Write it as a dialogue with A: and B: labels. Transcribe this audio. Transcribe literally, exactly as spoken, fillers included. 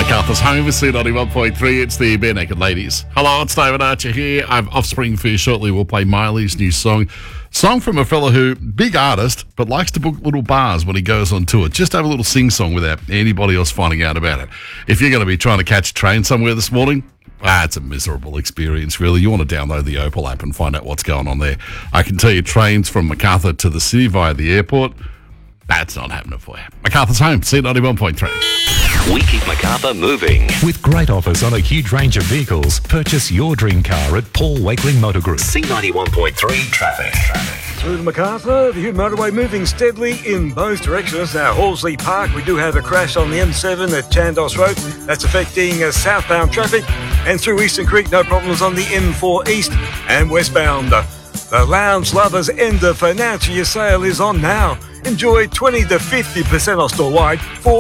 A: MacArthur's Home with C ninety-one point three. It's the Bare Naked Ladies. Hello, it's David Archer here. I have Offspring for you shortly. We'll play Miley's new song. Song from a fella who, big artist, but likes to book little bars when he goes on tour. Just have a little sing-song without anybody else finding out about it. If you're going to be trying to catch a train somewhere this morning, ah, it's a miserable experience, really. You want to download the Opal app and find out what's going on there. I can tell you trains from MacArthur to the city via the airport, that's not happening for you. MacArthur's Home, C ninety-one point three.
B: We keep MacArthur moving.
C: With great offers on a huge range of vehicles, purchase your dream car at Paul Wakeling Motor Group.
B: C ninety-one point three traffic.
D: Through to MacArthur, the Hume motorway moving steadily in both directions. Now, Horsley Park, we do have a crash on the M seven at Chandos Road. That's affecting uh, southbound traffic. And through Eastern Creek, no problems on the M four East and westbound. The Lounge Lovers end of financial year sale is on now. Enjoy twenty to fifty percent off store-wide for